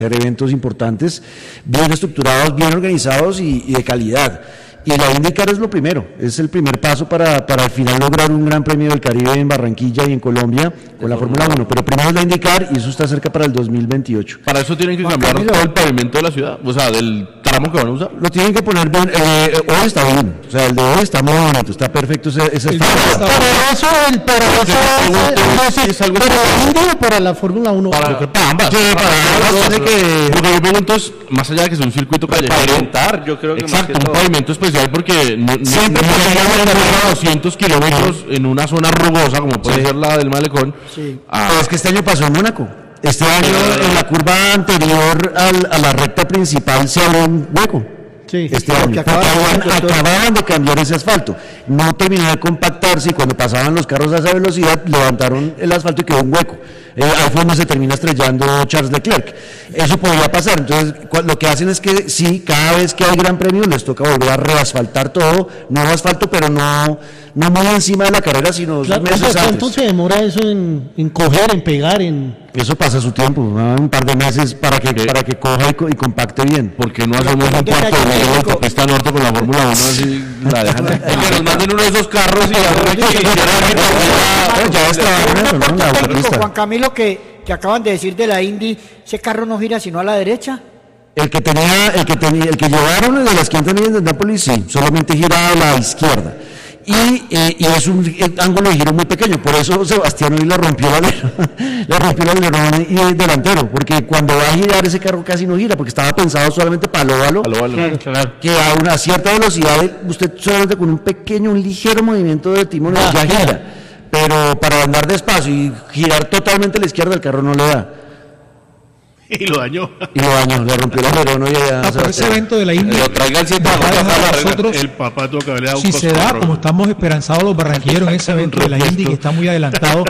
eventos importantes, bien estructurados, bien organizados y de calidad. Y la IndyCar es lo primero, es el primer paso para al final lograr un Gran Premio del Caribe en Barranquilla y en Colombia con la Fórmula 1, pero primero es la IndyCar y eso está cerca para el 2028. Para eso tienen que cambiar todo el pavimento de la ciudad, o sea, del tramo que van a usar. Lo tienen que poner bien, hoy está bien, o sea, el de hoy está muy bonito, está perfecto ese ¿Es algo para la Fórmula 1? Para ambas. Lo que yo pregunto es, más allá de que es un circuito callejero, yo creo que exacto, un pavimento especial porque no 200 kilómetros en una zona rugosa como puede ser la del Malecón. Es que este año pasó en Mónaco. Este año en la curva anterior a la recta principal se abrió un hueco. Sí, este año acababan de cambiar ese asfalto, no terminó de compactarse y cuando pasaban los carros a esa velocidad levantaron el asfalto y quedó un hueco. Ahí fue donde se termina estrellando Charles Leclerc. Eso podría pasar, entonces lo que hacen es que sí, cada vez que hay gran premio les toca volver a reasfaltar todo, nuevo asfalto, pero no muy encima de la carrera, sino meses antes. ¿Cuánto se demora eso en coger, en pegar, en...? Eso pasa su tiempo, un par de meses para que coja y compacte bien. Porque no hacemos un Puerto Rico de autopista norte con la Fórmula 1 así la dejan. Que nos manden uno de esos carros y ya está ¿no? La autopista. Juan Camilo, que acaban de decir de la Indy, ese carro no gira sino a la derecha. El que llevaron el de las 500 millas de Nápoles, sí, solamente gira a la izquierda. Y es un ángulo de giro muy pequeño, por eso Sebastián hoy le rompió el alerón y delantero, porque cuando va a girar ese carro casi no gira, porque estaba pensado solamente para el óvalo, claro. Que a una cierta velocidad usted solamente con un ligero movimiento de timón ya gira, pero para andar despacio y girar totalmente a la izquierda el carro no le da. Y lo dañó, le rompió el alerón y ya. Por ese evento de la Indy, el papá tuvo que haberle dado un si se da, como estamos esperanzados los barranquilleros en ese evento de la Indy, que está muy adelantado,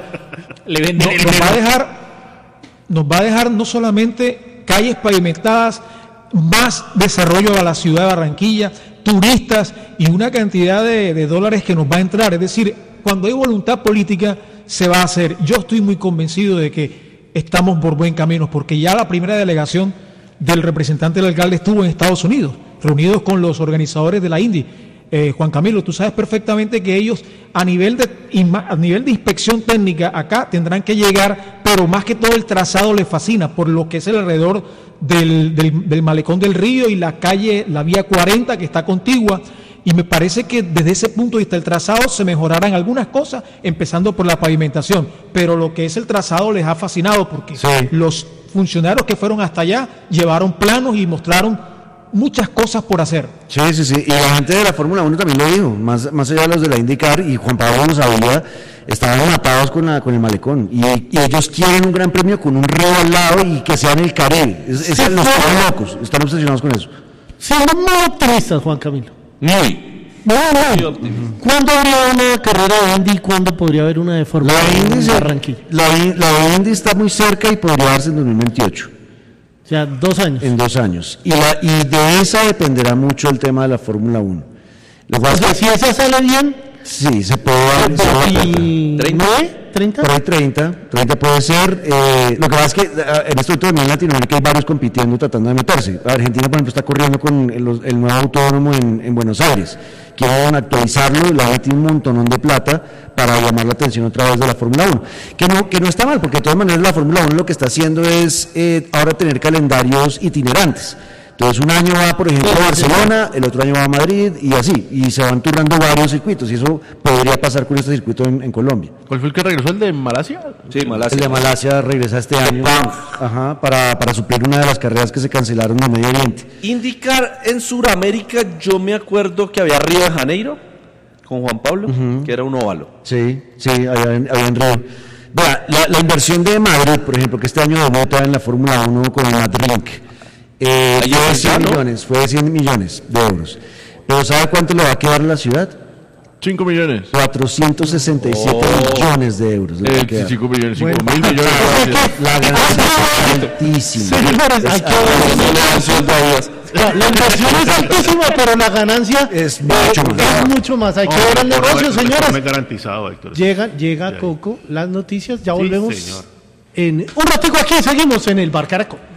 nos va a dejar no solamente calles pavimentadas, más desarrollo a la ciudad de Barranquilla, turistas y una cantidad de dólares que nos va a entrar. Es decir, cuando hay voluntad política, se va a hacer. Yo estoy muy convencido de que estamos por buen camino, porque ya la primera delegación del representante del alcalde estuvo en Estados Unidos, reunidos con los organizadores de la Indy. Juan Camilo, tú sabes perfectamente que ellos a nivel de inspección técnica acá tendrán que llegar, pero más que todo el trazado les fascina, por lo que es el alrededor del malecón del río y la calle, la vía 40 que está contigua. Y me parece que desde ese punto de vista el trazado se mejorarán algunas cosas, empezando por la pavimentación, pero lo que es el trazado les ha fascinado porque los funcionarios que fueron hasta allá llevaron planos y mostraron muchas cosas por hacer. Sí, y la gente de la Fórmula 1 también lo dijo, más allá de los de la IndyCar, y Juan Pablo lo sabía, estaban matados con el malecón, y ellos quieren un gran premio con un río al lado y que sea en el Caribe, los están locos, están obsesionados con eso. Siendo muy optimistas, Juan Camilo. Muy. ¿Cuándo habría una carrera de Indy y cuándo podría haber una de Fórmula 1 en Barranquilla? La Indy está muy cerca y podría darse en 2028. O sea, 2 años. En 2 años. Y de esa dependerá mucho el tema de la Fórmula 1. Si esa sale bien... Sí, se puede dar. ¿30? Por ahí 30 puede ser. Lo que pasa es que en este momento también en Latinoamérica hay varios compitiendo, tratando de meterse. Argentina, por ejemplo, está corriendo con el nuevo autódromo en Buenos Aires. Quieren actualizarlo y la gente tiene un montonón de plata para llamar la atención otra vez de la Fórmula 1. Que no está mal, porque de todas maneras la Fórmula 1 lo que está haciendo es ahora tener calendarios itinerantes. Entonces un año va, por ejemplo, a Barcelona, el otro año va a Madrid y así, y se van turnando varios circuitos, y eso podría pasar con este circuito en Colombia. ¿Cuál fue el que regresó? ¿El de Malasia? Sí, Malasia. El de Malasia regresa este año, para suplir una de las carreras que se cancelaron en Medio Oriente. IndyCar en Sudamérica, yo me acuerdo que había Río de Janeiro, con Juan Pablo, que era un óvalo. Sí, había en Río. Vea, la inversión de Madrid, por ejemplo, que este año debuta en la Fórmula 1 con Madrid, fue de 100 millones de euros. Pero ¿sabe cuánto le va a quedar a la ciudad? 5 millones. 467 millones de euros. 5 millones, 5 mil millones. La ganancia es altísima. La inversión es altísima, pero la ganancia es mucho más. Hay que ver el negocio, señores. No es garantizado, Héctor. Llega Coco, las noticias, ya volvemos. En un ratico aquí, seguimos en el Bar Caracol.